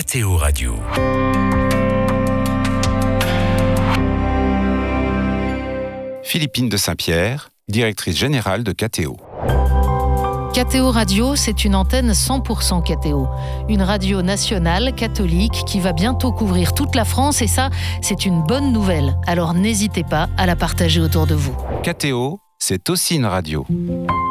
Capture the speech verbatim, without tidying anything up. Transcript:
K T O Radio. Philippine de Saint-Pierre, directrice générale de K T O. K T O Radio, c'est une antenne cent pour cent K T O. Une radio nationale, catholique, qui va bientôt couvrir toute la France et ça, c'est une bonne nouvelle. Alors n'hésitez pas à la partager autour de vous. K T O, c'est aussi une radio.